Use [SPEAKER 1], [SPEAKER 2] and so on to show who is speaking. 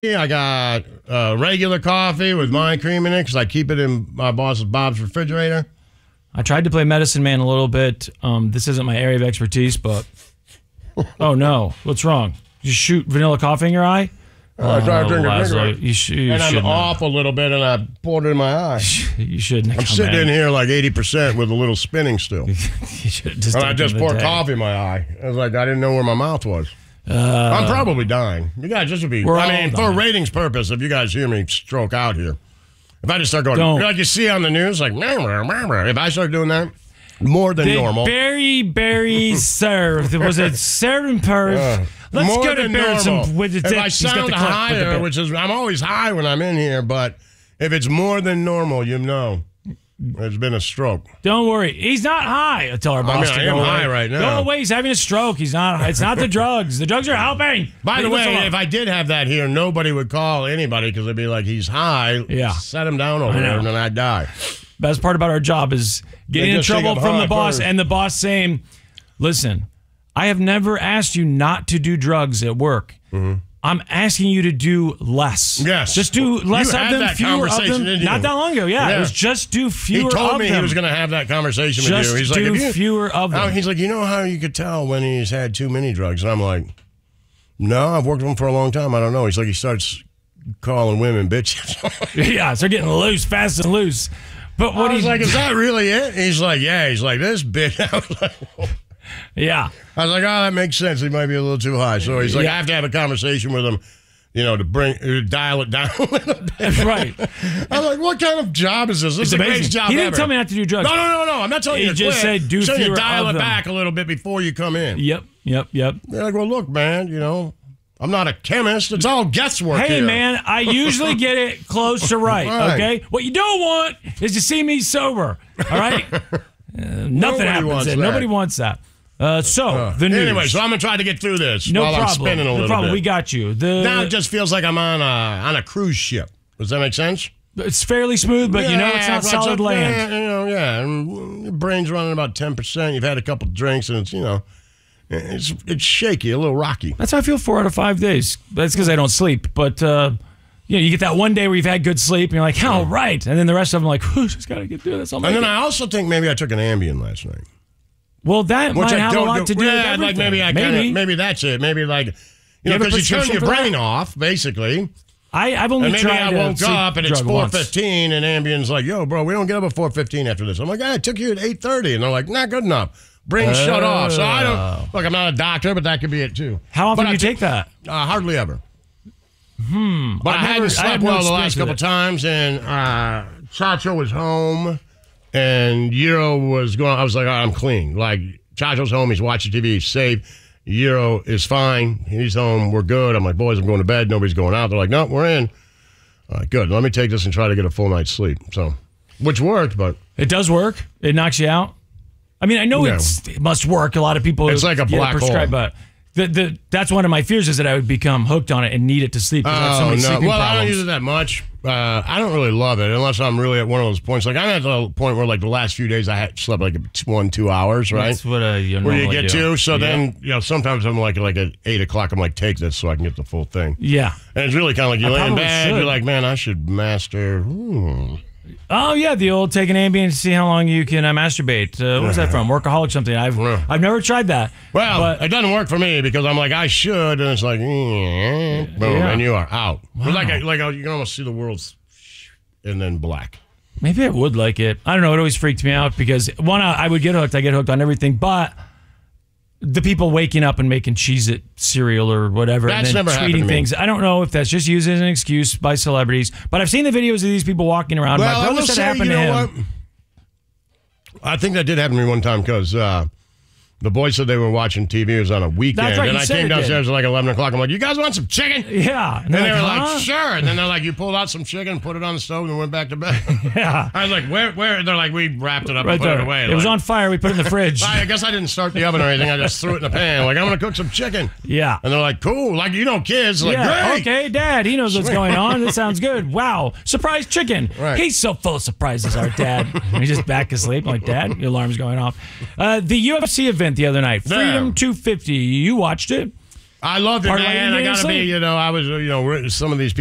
[SPEAKER 1] I got regular coffee with my cream in it because I keep it in my boss Bob's refrigerator.
[SPEAKER 2] I tried to play medicine man a little bit. This isn't my area of expertise, but oh no, what's wrong? You shoot vanilla coffee in your eye?
[SPEAKER 1] I tried to drink
[SPEAKER 2] Laszlo,
[SPEAKER 1] it. And I'm off a little bit, and I poured it in my eye.
[SPEAKER 2] You shouldn't.
[SPEAKER 1] I'm sitting in here like 80% with a little spinning still.
[SPEAKER 2] You should just.
[SPEAKER 1] And I just poured coffee in my eye. I was like, I didn't know where my mouth was. I'm probably dying. You guys, this would be. For ratings purpose, if you guys hear me stroke out here, if I just start going, like you see on the news, like, if I start doing that, more than normal.
[SPEAKER 2] Berry served. Was it served per? Let's go to normal.
[SPEAKER 1] If I sound higher, which is, I'm always high when I'm in here, but if it's more than normal, you know. There's been a stroke.
[SPEAKER 2] Don't worry. He's not high. I tell our boss
[SPEAKER 1] I am high right now.
[SPEAKER 2] Go away. He's having a stroke. He's not. It's not the drugs. The drugs are helping.
[SPEAKER 1] By the way, if I did have that here, nobody would call anybody because they'd be like, he's high.
[SPEAKER 2] Yeah.
[SPEAKER 1] Set him down over there and then I'd die.
[SPEAKER 2] Best part about our job is getting in trouble from the boss and the boss saying, listen, I have never asked you not to do drugs at work. Mm-hmm. I'm asking you to do less.
[SPEAKER 1] Yes.
[SPEAKER 2] Just do less of them, fewer of them.
[SPEAKER 1] Didn't you?
[SPEAKER 2] Not that long ago, yeah. It was just do fewer of them.
[SPEAKER 1] He told me he was going to have that conversation with you. He's
[SPEAKER 2] just do fewer of them.
[SPEAKER 1] He's like, you know how you could tell when he's had too many drugs? And I'm like, no, I've worked with him for a long time. I don't know. He's like, he starts calling women bitches.
[SPEAKER 2] Yeah, so getting loose, fast and loose. But what
[SPEAKER 1] he's like, is that really it? He's like, yeah. He's like, this bitch. I was like,
[SPEAKER 2] yeah.
[SPEAKER 1] I was like, oh, that makes sense. He might be a little too high. So he's like, I have to have a conversation with him, to dial it down a little bit.
[SPEAKER 2] Right.
[SPEAKER 1] I'm like, what kind of job is this? This is the greatest job ever.
[SPEAKER 2] He didn't tell me not to do drugs.
[SPEAKER 1] No. I'm not telling you to
[SPEAKER 2] just
[SPEAKER 1] quit.
[SPEAKER 2] said do fewer of them.
[SPEAKER 1] You dial it back a little bit before you come in.
[SPEAKER 2] Yep.
[SPEAKER 1] They're like, well, look, man, I'm not a chemist. It's all guesswork
[SPEAKER 2] Hey,
[SPEAKER 1] here.
[SPEAKER 2] man, I usually get it close to right, okay? What you don't want is to see me sober, all right? Nothing happens then. Nobody wants that. The news.
[SPEAKER 1] Anyway, so I'm going to try to get through this while I'm spinning a little bit.
[SPEAKER 2] We got you.
[SPEAKER 1] Now it just feels like I'm on a cruise ship. Does that make sense?
[SPEAKER 2] It's fairly smooth, but it's not solid land.
[SPEAKER 1] And your brain's running about 10%. You've had a couple drinks, and it's shaky, a little rocky.
[SPEAKER 2] That's how I feel 4 out of 5 days. That's because I don't sleep. But, you get that one day where you've had good sleep, and you're like, oh, right. And then the rest of them are like, just got to get through this.
[SPEAKER 1] I also think maybe I took an Ambien last night.
[SPEAKER 2] Well, that might have a lot to do with everything.
[SPEAKER 1] Maybe that's it. Maybe because you turn your brain off, basically.
[SPEAKER 2] I've only tried
[SPEAKER 1] I woke up and it's 4:15 and Ambien's like, yo, bro, we don't get up at 4:15 after this. I'm like, I took you at 8:30. And they're like, not good enough. Brain shut off. So I don't, look, I'm not a doctor, but that could be it too.
[SPEAKER 2] How often do you take that?
[SPEAKER 1] Hardly ever. But I hadn't slept well the last couple times, and Chacho was home. And Euro was going, I was like, I'm clean. Like, Chacho's home, he's watching TV, he's safe. Euro is fine, he's home, we're good. I'm like, boys, I'm going to bed, nobody's going out. They're like, no, we're in. All right, good. Let me take this and try to get a full night's sleep. So, which worked, but.
[SPEAKER 2] It does work? It knocks you out? I mean, I know it must work. A lot of people.
[SPEAKER 1] It's like a black hole.
[SPEAKER 2] But that's one of my fears is that I would become hooked on it and need it to sleep. I have so many sleeping problems.
[SPEAKER 1] I don't use it that much. I don't really love it unless I'm really at one of those points. Like I'm at the point where, like the last few days, I had slept like 1-2 hours. Right,
[SPEAKER 2] that's what you
[SPEAKER 1] where you get to. So then, sometimes I'm like at 8 o'clock. I'm like, take this so I can get the full thing.
[SPEAKER 2] Yeah,
[SPEAKER 1] and it's really kind of like you lay in bed. You're like, man, I should master.
[SPEAKER 2] Oh yeah, the old take an Ambien to see how long you can masturbate. What's that from? Workaholic something. I've never tried that.
[SPEAKER 1] Well, it doesn't work for me because I'm like I should, and it's like boom, and you are out. Wow. Like you can almost see the world, and then black.
[SPEAKER 2] Maybe I would like it. I don't know. It always freaked me out because I would get hooked. I get hooked on everything, but the people waking up and making Cheez-It cereal or whatever
[SPEAKER 1] that's
[SPEAKER 2] and then
[SPEAKER 1] never
[SPEAKER 2] tweeting things. I don't know if that's just used as an excuse by celebrities, but I've seen the videos of these people walking around.
[SPEAKER 1] Well,
[SPEAKER 2] my brother said it happened to him.
[SPEAKER 1] What? I think that did happen to me one time because the boys said they were watching TV. It was on a weekend.
[SPEAKER 2] That's right,
[SPEAKER 1] and I came downstairs at like 11 o'clock. I'm like, you guys want some chicken?
[SPEAKER 2] Yeah.
[SPEAKER 1] And they were like, sure. And then they're like, you pulled out some chicken, put it on the stove, and went back to bed.
[SPEAKER 2] Yeah.
[SPEAKER 1] I was like, where? They're like, we wrapped it up and put it away.
[SPEAKER 2] It was on fire. We put it in the fridge.
[SPEAKER 1] I guess I didn't start the oven or anything. I just threw it in the pan. Like, I'm going to cook some chicken.
[SPEAKER 2] Yeah.
[SPEAKER 1] And they're like, cool. Like, kids. Like, great.
[SPEAKER 2] Okay, Dad. He knows what's going on. This sounds good. Wow. Surprise chicken.
[SPEAKER 1] Right.
[SPEAKER 2] He's so full of surprises, our dad. He's just back asleep. I'm like, Dad, the alarm's going off. The UFC event the other night. Freedom 250. You watched it?
[SPEAKER 1] I loved it, man. I got to be, I was, some of these people.